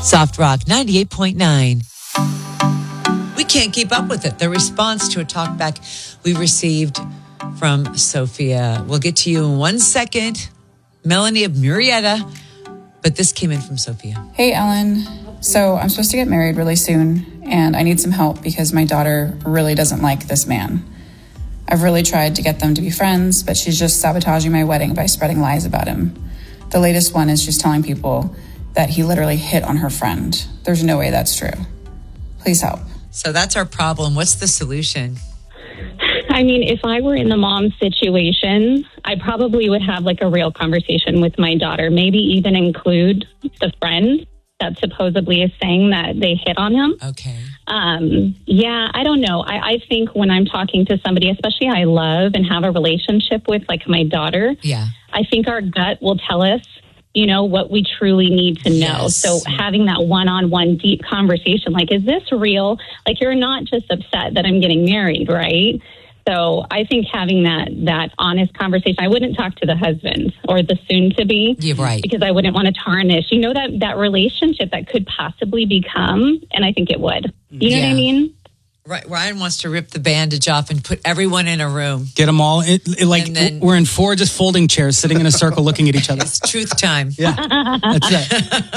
Soft Rock 98.9. We can't keep up with it. The response to a talkback we received from Sophia. We'll get to you in 1 second. Melanie of Murrieta. But this came in from Sophia. Hey, Ellen. So I'm supposed to get married really soon, and I need some help because my daughter really doesn't like this man. I've really tried to get them to be friends, but she's just sabotaging my wedding by spreading lies about him. The latest one is she's telling people that he literally hit on her friend. There's no way that's true. Please help. So that's our problem. What's the solution? I mean, if I were in the mom's situation, I probably would have like a real conversation with my daughter, maybe even include the friend that supposedly is saying that they hit on him. Okay. Yeah, I don't know. I think when I'm talking to somebody, especially I love and have a relationship with, like my daughter, I think our gut will tell us, you know, what we truly need to know. Yes. So having that one-on-one deep conversation, like, is this real? Like, you're not just upset that I'm getting married, right? So I think having that honest conversation, I wouldn't talk to the husband or the soon-to-be. Yeah, right. Because I wouldn't want to tarnish, you know, that relationship that could possibly become, and I think it would. You know what I mean? Right. Ryan wants to rip the bandage off and put everyone in a room. Get them all. We're in 4 just folding chairs sitting in a circle looking at each other. It's truth time. Yeah, that's it.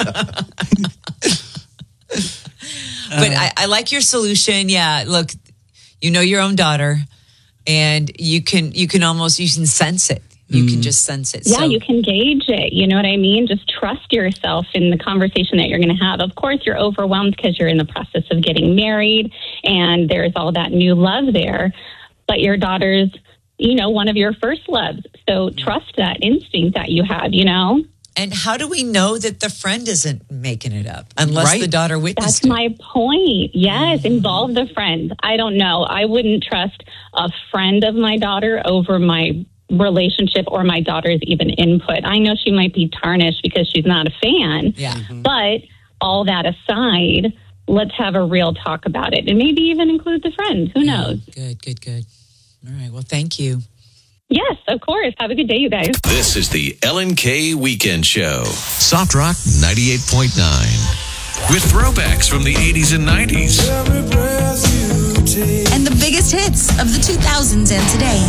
But I like your solution. Yeah, look, you know your own daughter, and you can sense it. You can just sense it. Yeah, you can gauge it. You know what I mean? Just trust yourself in the conversation that you're going to have. Of course, you're overwhelmed because you're in the process of getting married and there's all that new love there. But your daughter's, you know, one of your first loves. So trust that instinct that you have, you know? And how do we know that the friend isn't making it up unless the daughter witnessed That's my point. Yes, involve the friend. I don't know. I wouldn't trust a friend of my daughter over my relationship or my daughter's even input. I know she might be tarnished because she's not a fan. Yeah. But all that aside, let's have a real talk about it and maybe even include the friend. Who knows? Good. All right. Well, thank you. Yes, of course. Have a good day, you guys. This is the Ellen K Weekend Show. Soft Rock 98.9. With throwbacks from the 80s and 90s. And the biggest hits of the 2000s and today.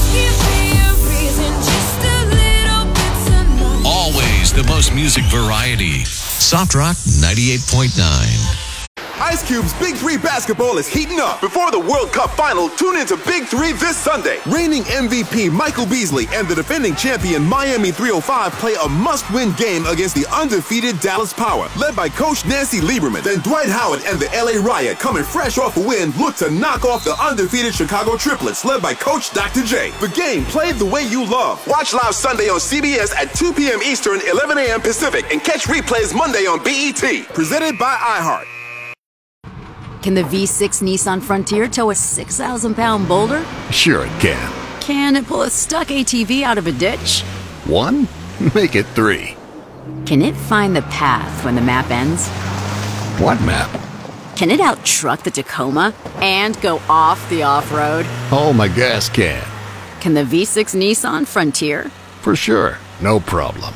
Always the most music variety. Soft Rock 98.9. Ice Cube's Big 3 basketball is heating up. Before the World Cup final, tune into Big 3 this Sunday. Reigning MVP Michael Beasley and the defending champion Miami 305 play a must-win game against the undefeated Dallas Power. Led by Coach Nancy Lieberman, then Dwight Howard and the LA Riot, coming fresh off a win, look to knock off the undefeated Chicago Triplets, led by Coach Dr. J. The game played the way you love. Watch live Sunday on CBS at 2 p.m. Eastern, 11 a.m. Pacific, and catch replays Monday on BET. Presented by iHeart. Can the V6 Nissan Frontier tow a 6,000-pound boulder? Sure it can. Can it pull a stuck ATV out of a ditch? 1? Make it 3. Can it find the path when the map ends? What map? Can it out-truck the Tacoma and go off the off-road? Oh, my gas can. Can the V6 Nissan Frontier? For sure. No problem.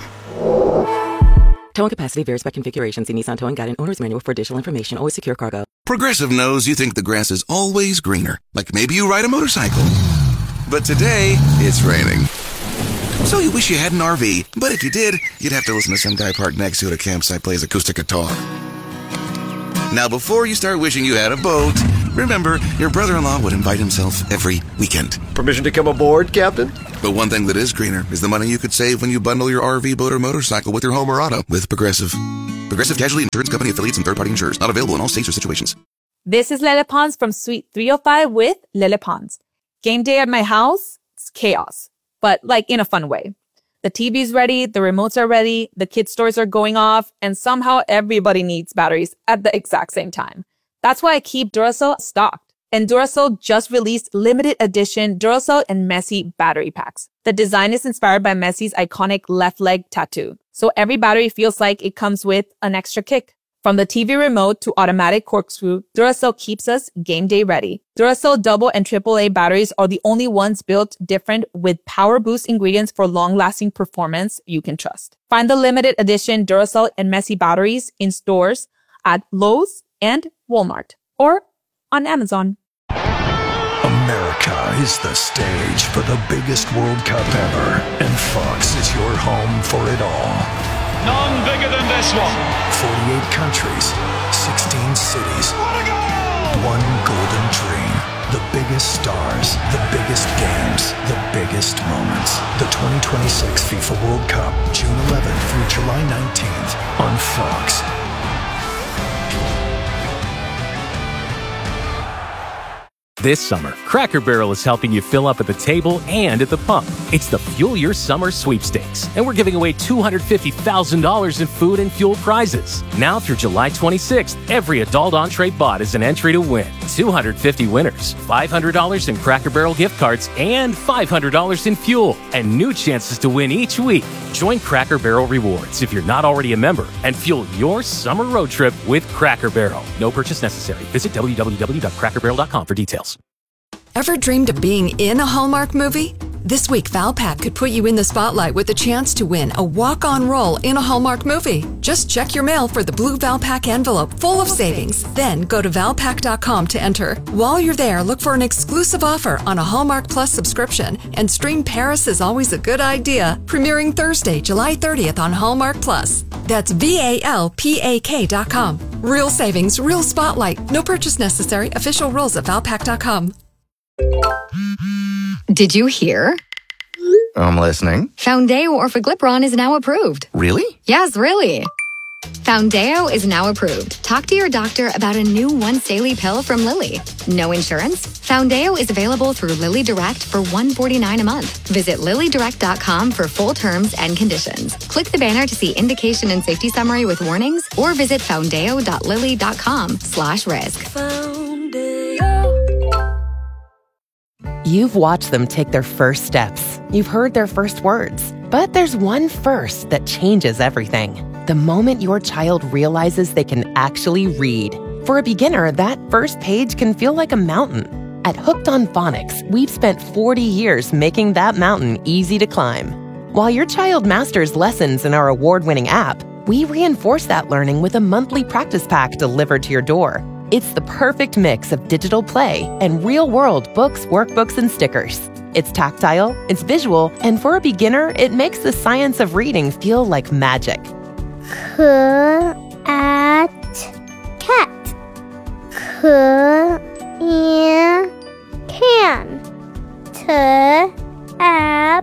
Towing capacity varies by configuration. See Nissan Towing Guide and Owner's Manual for additional information. Always secure cargo. Progressive knows you think the grass is always greener. Like maybe you ride a motorcycle. But today, it's raining. So you wish you had an RV. But if you did, you'd have to listen to some guy parked next to you at a campsite plays acoustic guitar. Now, before you start wishing you had a boat, remember, your brother-in-law would invite himself every weekend. Permission to come aboard, Captain? But one thing that is greener is the money you could save when you bundle your RV, boat, or motorcycle with your home or auto with Progressive. Progressive Casualty Insurance Company affiliates and third-party insurers. Not available in all states or situations. This is Lele Pons from Suite 305 with Lele Pons. Game day at my house, it's chaos, but like in a fun way. The TV's ready, the remotes are ready, the kids' toys are going off, and somehow everybody needs batteries at the exact same time. That's why I keep Duracell stocked. And Duracell just released limited edition Duracell and Messi battery packs. The design is inspired by Messi's iconic left leg tattoo. So every battery feels like it comes with an extra kick. From the TV remote to automatic corkscrew, Duracell keeps us game day ready. Duracell double and AAA batteries are the only ones built different with power boost ingredients for long-lasting performance you can trust. Find the limited edition Duracell and Messi batteries in stores, at Lowe's and Walmart or on Amazon. America is the stage for the biggest World Cup ever, and Fox is your home for it all. None bigger than this one. 48 countries, 16 cities, one golden dream. The biggest stars, the biggest games, the biggest moments. The 2026 FIFA World Cup, June 11th through July 19th on Fox. This summer, Cracker Barrel is helping you fill up at the table and at the pump. It's the Fuel Your Summer Sweepstakes, and we're giving away $250,000 in food and fuel prizes. Now through July 26th, every adult entree bought is an entry to win 250 winners, $500 in Cracker Barrel gift cards, and $500 in fuel, and new chances to win each week. Join Cracker Barrel Rewards if you're not already a member, and fuel your summer road trip with Cracker Barrel. No purchase necessary. Visit www.crackerbarrel.com for details. Ever dreamed of being in a Hallmark movie? This week, Valpak could put you in the spotlight with a chance to win a walk-on role in a Hallmark movie. Just check your mail for the blue Valpak envelope full of savings. Then go to Valpak.com to enter. While you're there, look for an exclusive offer on a Hallmark Plus subscription and stream Paris is Always a Good Idea, premiering Thursday, July 30th on Hallmark Plus. That's VALPAK.com. Real savings, real spotlight. No purchase necessary. Official rules at Valpak.com. Did you hear? I'm listening. Foundeo Orforglipron is now approved. Really? Yes, really. Foundeo is now approved. Talk to your doctor about a new once-daily pill from Lilly. No insurance? Foundeo is available through Lilly Direct for $149 a month. Visit LillyDirect.com for full terms and conditions. Click the banner to see indication and safety summary with warnings, or visit foundeo.lilly.com/risk. You've watched them take their first steps. You've heard their first words. But there's one first that changes everything. The moment your child realizes they can actually read. For a beginner, that first page can feel like a mountain. At Hooked on Phonics, we've spent 40 years making that mountain easy to climb. While your child masters lessons in our award-winning app, we reinforce that learning with a monthly practice pack delivered to your door. It's the perfect mix of digital play and real-world books, workbooks, and stickers. It's tactile, it's visual, and for a beginner, it makes the science of reading feel like magic. Cat. Can. Tap.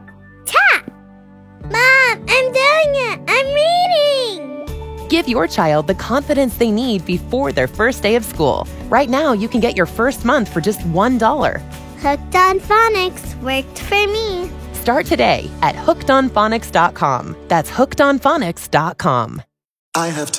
Mom, I'm doing it! I'm reading! Give your child the confidence they need before their first day of school. Right now, you can get your first month for just $1. Hooked on Phonics worked for me. Start today at hookedonphonics.com. That's hookedonphonics.com. I have